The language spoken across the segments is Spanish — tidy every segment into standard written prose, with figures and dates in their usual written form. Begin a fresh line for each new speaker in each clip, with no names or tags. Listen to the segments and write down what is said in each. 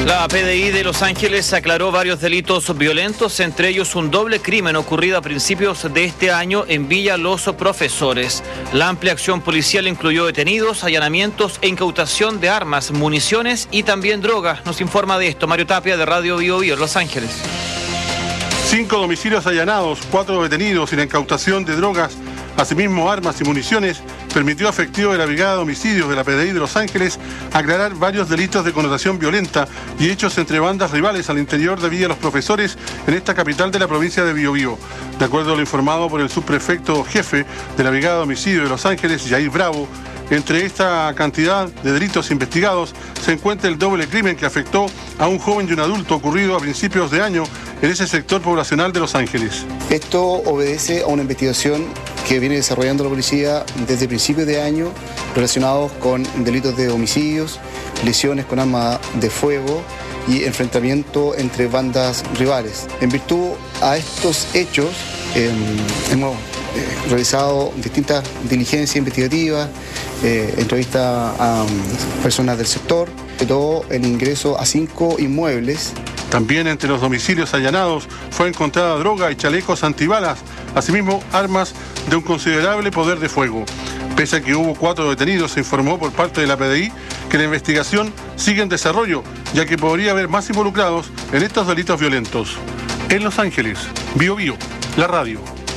La PDI de Los Ángeles aclaró varios delitos violentos, entre ellos un doble crimen ocurrido a principios de este año en Villa Los Profesores. La amplia acción policial incluyó detenidos, allanamientos e incautación de armas, municiones y también drogas. Nos informa de esto Mario Tapia de Radio Bio Bio, Los Ángeles.
5 domicilios allanados, 4 detenidos y la incautación de drogas, asimismo armas y municiones, permitió a efectivo de la Brigada de Homicidios de la PDI de Los Ángeles aclarar varios delitos de connotación violenta y hechos entre bandas rivales al interior de Villa Los Profesores en esta capital de la provincia de Biobío. De acuerdo a lo informado por el subprefecto jefe de la Brigada de Homicidios de Los Ángeles, Jair Bravo, entre esta cantidad de delitos investigados se encuentra el doble crimen que afectó a un joven y un adulto ocurrido a principios de año en ese sector poblacional de Los Ángeles.
Esto obedece a una investigación que viene desarrollando la policía desde principios de año relacionados con delitos de homicidios, lesiones con arma de fuego y enfrentamiento entre bandas rivales. En virtud a estos hechos hemos realizado distintas diligencias investigativas, entrevistas a personas del sector, sobre todo el ingreso a 5 inmuebles.
También entre los domicilios allanados fue encontrada droga y chalecos antibalas, asimismo armas de un considerable poder de fuego. Pese a que hubo 4 detenidos, se informó por parte de la PDI que la investigación sigue en desarrollo, ya que podría haber más involucrados en estos delitos violentos. En Los Ángeles, Bio Bio, la radio.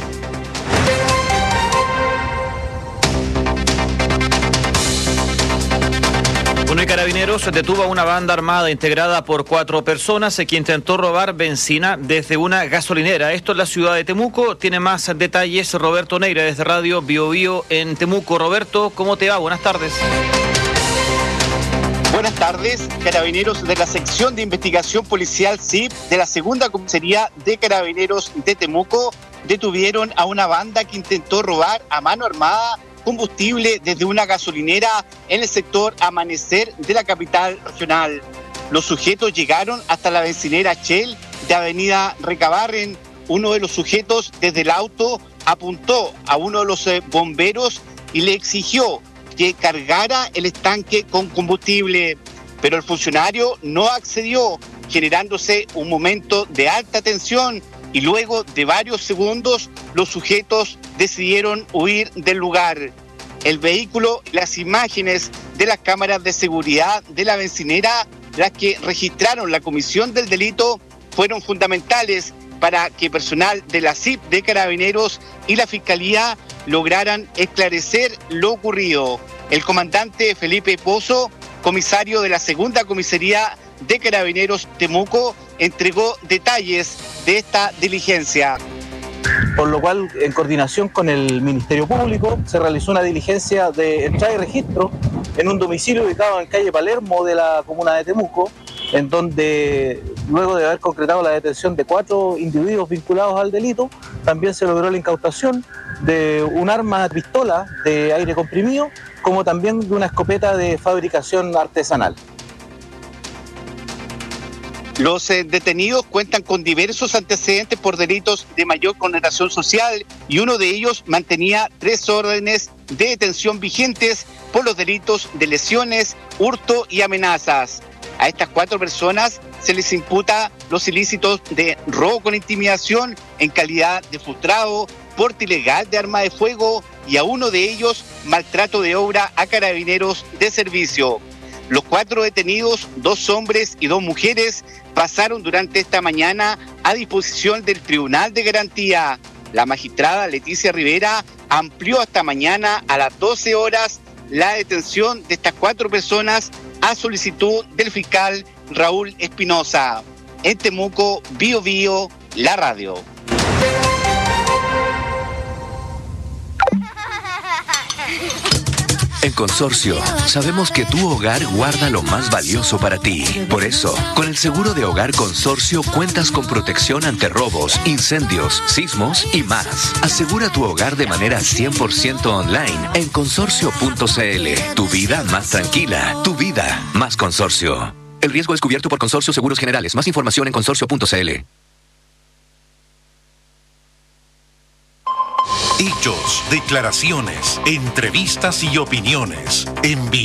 Bueno, y Carabineros detuvo a una banda armada integrada por 4 personas que intentó robar benzina desde una gasolinera. Esto en la ciudad de Temuco. Tiene más detalles Roberto Neira desde Radio Bio Bio en Temuco. Roberto, ¿cómo te va? Buenas tardes.
Buenas tardes. Carabineros de la sección de investigación policial CIP de la segunda comisaría de Carabineros de Temuco detuvieron a una banda que intentó robar a mano armada combustible desde una gasolinera en el sector Amanecer de la capital regional. Los sujetos llegaron hasta la bencinera Shell de Avenida Recabarren. Uno de los sujetos desde el auto apuntó a uno de los bomberos y le exigió que cargara el estanque con combustible, pero el funcionario no accedió, generándose un momento de alta tensión y luego de varios segundos los sujetos decidieron huir del lugar. El vehículo y las imágenes de las cámaras de seguridad de la bencinera, las que registraron la comisión del delito, fueron fundamentales para que personal de la CIP de Carabineros y la Fiscalía lograran esclarecer lo ocurrido. El comandante Felipe Pozo, comisario de la segunda comisaría de Carabineros Temuco, entregó detalles de esta diligencia.
Por lo cual, en coordinación con el Ministerio Público, se realizó una diligencia de entrada y registro en un domicilio ubicado en calle Palermo de la comuna de Temuco, en donde, luego de haber concretado la detención de 4 individuos vinculados al delito, también se logró la incautación de un arma pistola de aire comprimido, como también de una escopeta de fabricación artesanal.
Los detenidos cuentan con diversos antecedentes por delitos de mayor connotación social y uno de ellos mantenía 3 órdenes de detención vigentes por los delitos de lesiones, hurto y amenazas. A estas 4 personas se les imputa los ilícitos de robo con intimidación en calidad de frustrado, porte ilegal de arma de fuego y a uno de ellos maltrato de obra a carabineros de servicio. Los 4 detenidos, 2 hombres y 2 mujeres, pasaron durante esta mañana a disposición del Tribunal de Garantía. La magistrada Leticia Rivera amplió hasta mañana a las 12 horas la detención de estas 4 personas a solicitud del fiscal Raúl Espinosa. En Temuco, Bio Bio, la radio.
En Consorcio, sabemos que tu hogar guarda lo más valioso para ti. Por eso, con el seguro de hogar Consorcio cuentas con protección ante robos, incendios, sismos y más. Asegura tu hogar de manera 100% online en consorcio.cl. Tu vida más tranquila, tu vida más Consorcio. El riesgo es cubierto por Consorcio Seguros Generales. Más información en consorcio.cl.
Hechos, declaraciones, entrevistas y opiniones en vivo.